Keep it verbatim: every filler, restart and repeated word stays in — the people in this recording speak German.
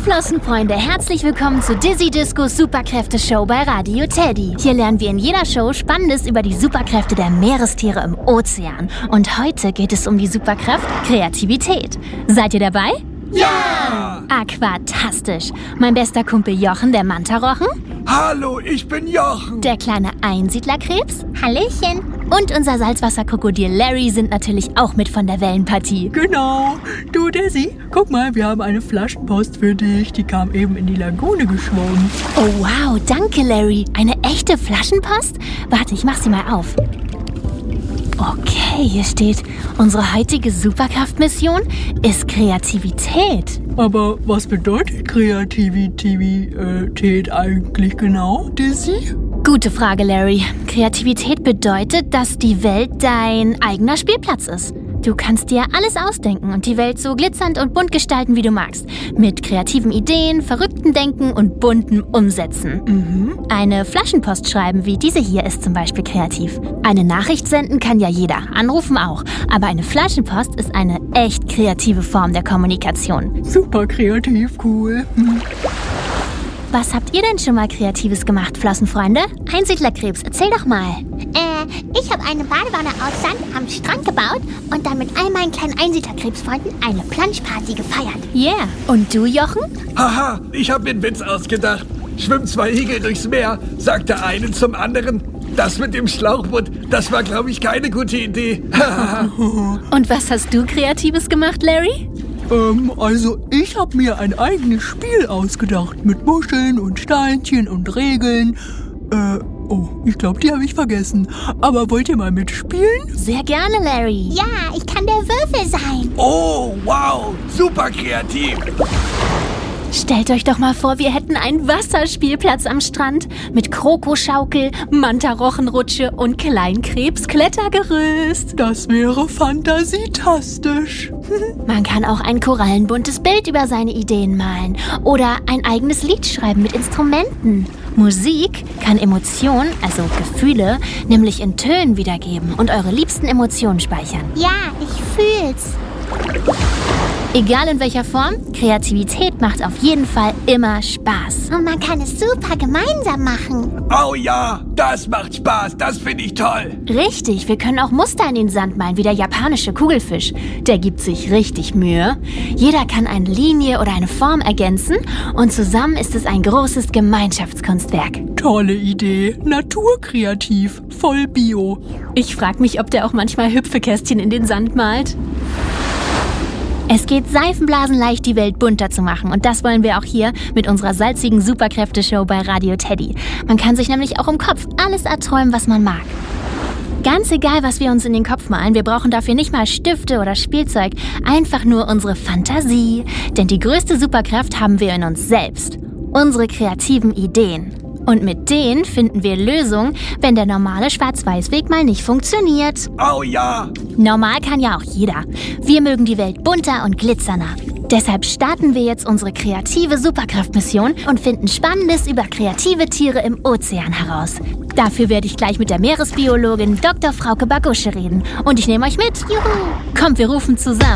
Flossenfreunde, herzlich willkommen zu Dizzy Discos Superkräfte-Show bei Radio Teddy. Hier lernen wir in jeder Show Spannendes über die Superkräfte der Meerestiere im Ozean. Und heute geht es um die Superkraft Kreativität. Seid ihr dabei? Ja! Aquatastisch. Mein bester Kumpel Jochen, der Mantarochen. Hallo, ich bin Jochen. Der kleine Einsiedlerkrebs. Hallöchen. Und unser Salzwasserkrokodil Larry sind natürlich auch mit von der Wellenpartie. Genau. Du, Dizzy, guck mal, wir haben eine Flaschenpost für dich. Die kam eben in die Lagune geschwommen. Oh wow, danke Larry. Eine echte Flaschenpost? Warte, ich mach sie mal auf. Okay, hier steht, unsere heutige Superkraftmission ist Kreativität. Aber was bedeutet Kreativität eigentlich genau, Dizzy? Gute Frage, Larry. Kreativität bedeutet, dass die Welt dein eigener Spielplatz ist. Du kannst dir alles ausdenken und die Welt so glitzernd und bunt gestalten, wie du magst. Mit kreativen Ideen, verrückten Denken und buntem Umsetzen. Mhm. Eine Flaschenpost schreiben, wie diese hier, ist zum Beispiel kreativ. Eine Nachricht senden kann ja jeder, anrufen auch. Aber eine Flaschenpost ist eine echt kreative Form der Kommunikation. Super kreativ, cool. Hm. Was habt ihr denn schon mal Kreatives gemacht, Flossenfreunde? Einsiedlerkrebs, erzähl doch mal. Äh, ich habe eine Badewanne aus Sand am Strand gebaut und dann mit all meinen kleinen Einsiedlerkrebsfreunden eine Planschparty gefeiert. Yeah. Und du, Jochen? Haha, ich habe mir einen Witz ausgedacht. Schwimmen zwei Igel durchs Meer, sagt der eine zum anderen. Das mit dem Schlauchboot, das war, glaube ich, keine gute Idee. Und was hast du Kreatives gemacht, Larry? Ähm, also ich habe mir ein eigenes Spiel ausgedacht mit Muscheln und Steinchen und Regeln. Äh, oh, ich glaube, die habe ich vergessen. Aber wollt ihr mal mitspielen? Sehr gerne, Larry. Ja, ich kann der Würfel sein. Oh, wow, super kreativ. Stellt euch doch mal vor, wir hätten einen Wasserspielplatz am Strand mit Krokoschaukel, Mantarochenrutsche und Kleinkrebsklettergerüst. Das wäre fantasietastisch. Man kann auch ein korallenbuntes Bild über seine Ideen malen oder ein eigenes Lied schreiben mit Instrumenten. Musik kann Emotionen, also Gefühle, nämlich in Tönen wiedergeben und eure liebsten Emotionen speichern. Ja, ich fühl's. Egal in welcher Form, Kreativität macht auf jeden Fall immer Spaß. Und man kann es super gemeinsam machen. Oh ja, das macht Spaß, das finde ich toll. Richtig, wir können auch Muster in den Sand malen, wie der japanische Kugelfisch. Der gibt sich richtig Mühe. Jeder kann eine Linie oder eine Form ergänzen und zusammen ist es ein großes Gemeinschaftskunstwerk. Tolle Idee, naturkreativ, voll bio. Ich frage mich, ob der auch manchmal Hüpfekästchen in den Sand malt. Es geht seifenblasenleicht, die Welt bunter zu machen. Und das wollen wir auch hier mit unserer salzigen Superkräfte-Show bei Radio Teddy. Man kann sich nämlich auch im Kopf alles erträumen, was man mag. Ganz egal, was wir uns in den Kopf malen, wir brauchen dafür nicht mal Stifte oder Spielzeug. Einfach nur unsere Fantasie. Denn die größte Superkraft haben wir in uns selbst. Unsere kreativen Ideen. Und mit denen finden wir Lösungen, wenn der normale Schwarz-Weiß-Weg mal nicht funktioniert. Oh ja. Normal kann ja auch jeder. Wir mögen die Welt bunter und glitzernder. Deshalb starten wir jetzt unsere kreative Superkraftmission und finden Spannendes über kreative Tiere im Ozean heraus. Dafür werde ich gleich mit der Meeresbiologin Doktor Frauke Bagusche reden. Und ich nehme euch mit. Juhu! Kommt, wir rufen zusammen.